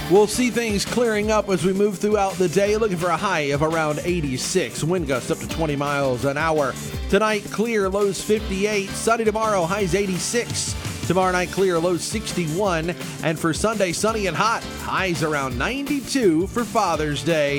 We'll see things clearing up as we move throughout the day, looking for a high of around 86. Wind gusts up to 20 miles an hour. Tonight, clear, lows 58. Sunny tomorrow, highs 86. Tomorrow night, clear, lows 61. And for Sunday, sunny and hot, highs around 92 for Father's Day.